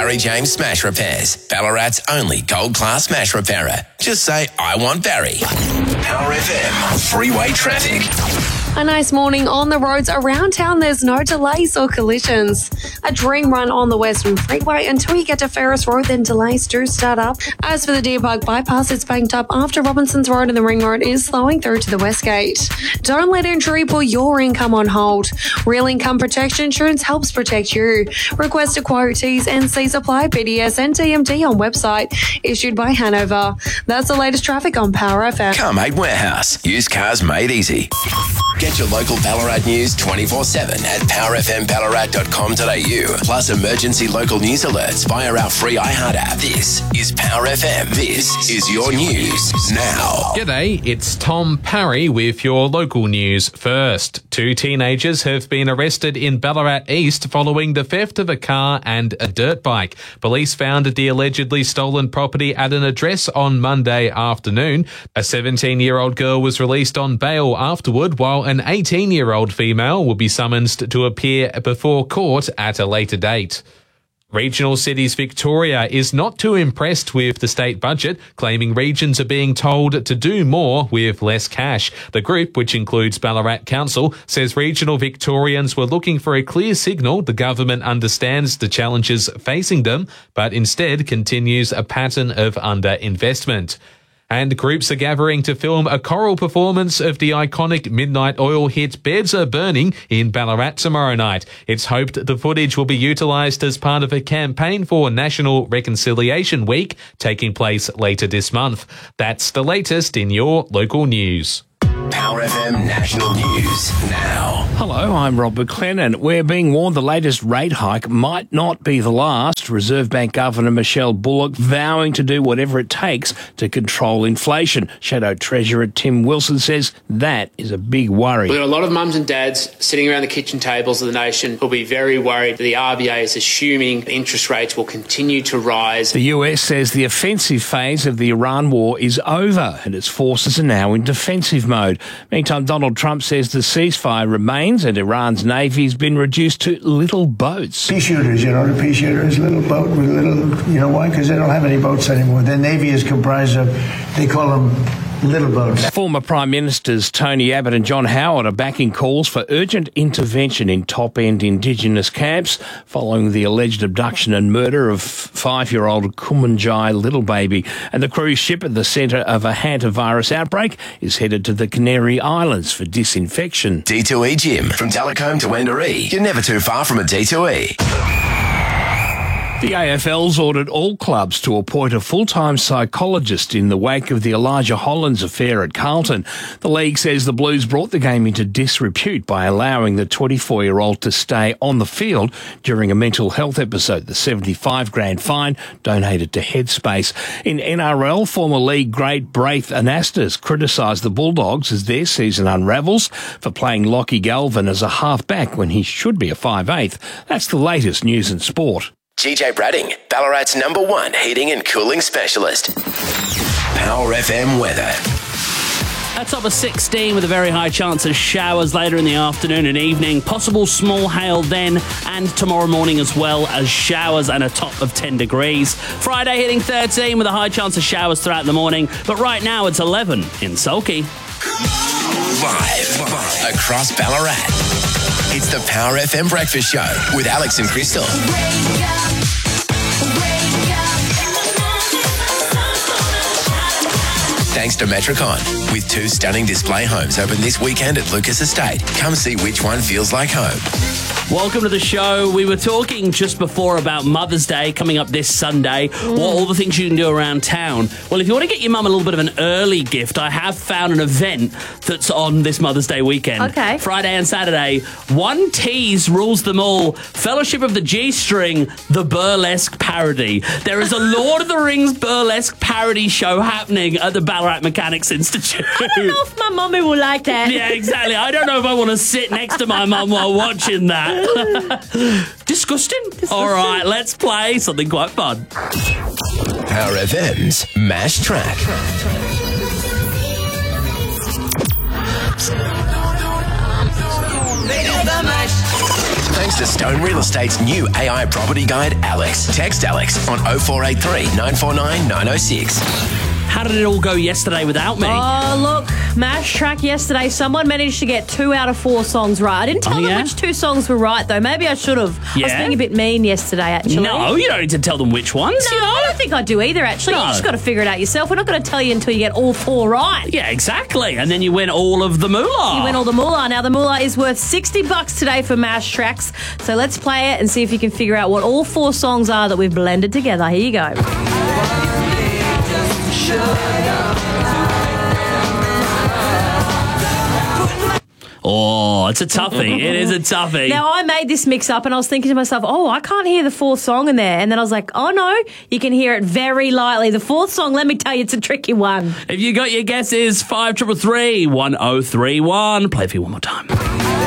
Barry James Smash Repairs, Ballarat's only gold-class smash repairer. Just say, I want Barry. Power FM, freeway traffic. A nice morning on the roads around town. There's no delays or collisions. A dream run on the Western Freeway until you get to Ferris Road, then delays do start up. As for the Deer Park bypass, it's banked up after Robinson's Road and the Ring Road is slowing through to the West Gate. Don't let injury put your income on hold. Real Income Protection Insurance helps protect you. Request a quote, T's and C's apply, BDS and TMD on website. Issued by Hanover. That's the latest traffic on Power FM. Car-Mate Warehouse. Used cars made easy. Get your local Ballarat news 24/7 at powerfmballarat.com.au. Plus emergency local news alerts via our free iHeart app. This is Power FM. This is your news now. G'day, it's Tom Parry with your local news first. 2 teenagers have been arrested in Ballarat East following the theft of a car and a dirt bike. Police found the allegedly stolen property at an address on Monday afternoon. A 17-year-old girl was released on bail afterward, while an 18-year-old female will be summoned to appear before court at a later date. Regional Cities Victoria is not too impressed with the state budget, claiming regions are being told to do more with less cash. The group, which includes Ballarat Council, says regional Victorians were looking for a clear signal the government understands the challenges facing them, but instead continues a pattern of underinvestment. And groups are gathering to film a choral performance of the iconic Midnight Oil hit Beds Are Burning in Ballarat tomorrow night. It's hoped the footage will be utilised as part of a campaign for National Reconciliation Week taking place later this month. That's the latest in your local news. Power FM National News now. Hello, I'm Rob McLennan. We're being warned the latest rate hike might not be the last. Reserve Bank Governor Michelle Bullock vowing to do whatever it takes to control inflation. Shadow Treasurer Tim Wilson says that is a big worry. We've got a lot of mums and dads sitting around the kitchen tables of the nation who'll be very worried that the RBA is assuming interest rates will continue to rise. The US says the offensive phase of the Iran war is over and its forces are now in defensive mode. Meantime, Donald Trump says the ceasefire remains and Iran's navy has been reduced to little boats. Pea shooters, the pea shooter is a little boat with little, why? Because they don't have any boats anymore. Their navy is comprised of, they call them little boats. Former Prime Ministers Tony Abbott and John Howard are backing calls for urgent intervention in top-end Indigenous camps following the alleged abduction and murder of 5-year-old Kumanjai little baby. And the cruise ship at the centre of a hantavirus outbreak is headed to the Canary Islands for disinfection. D2E Gym. From Telecombe to Wendouree. You're never too far from a D2E. The AFL's ordered all clubs to appoint a full-time psychologist in the wake of the Elijah Hollands affair at Carlton. The league says the Blues brought the game into disrepute by allowing the 24-year-old to stay on the field during a mental health episode. The $75,000 fine donated to Headspace. In NRL, former league great Braith Anastas criticised the Bulldogs as their season unravels for playing Lockie Galvin as a half-back when he should be a 5'8". That's the latest news in sport. GJ Bradding, Ballarat's #1 heating and cooling specialist. Power FM weather. A top of 16 with a very high chance of showers later in the afternoon and evening. Possible small hail then and tomorrow morning as well as showers and a top of 10 degrees. Friday hitting 13 with a high chance of showers throughout the morning. But right now it's 11 in Sulky. Live across Ballarat. It's the Power FM Breakfast Show with Alex and Crystal. Thanks to Metricon. With 2 stunning display homes open this weekend at Lucas Estate. Come see which one feels like home. Welcome to the show. We were talking just before about Mother's Day coming up this Sunday, all the things you can do around town. Well, if you want to get your mum a little bit of an early gift, I have found an event that's on this Mother's Day weekend. Okay. Friday and Saturday. One tease rules them all. Fellowship of the G-String, the burlesque parody. There is a Lord of the Rings burlesque parody show happening at the Ballarat Mechanics Institute. I don't know if my mummy will like that. Yeah, exactly. I don't know if I want to sit next to my mum while watching that. Disgusting. All right, let's play something quite fun. Power FM's Mash Track. Thanks to Stone Real Estate's new AI property guide, Alex. Text Alex on 0483 949 906. How did it all go yesterday without me? Oh, look, Mash Track yesterday, someone managed to get 2 out of 4 songs right. I didn't tell them which 2 songs were right, though. Maybe I should have. I was being a bit mean yesterday, actually. No, you don't need to tell them which ones. No, I don't think I do either, actually. No. You just got to figure it out yourself. We're not going to tell you until you get all 4 right. Yeah, exactly. And then you win all of the moolah. You win all the moolah. Now, the moolah is worth $60 today for Mash Tracks. So let's play it and see if you can figure out what all 4 songs are that we've blended together. Here you go. Oh, it's a toughie. It is a toughie. Now, I made this mix up and I was thinking to myself, oh, I can't hear the 4th song in there. And then I was like, oh, no, you can hear it very lightly. The 4th song, let me tell you, it's a tricky one. If you got your guesses, 5333 1031. Play for you one more time.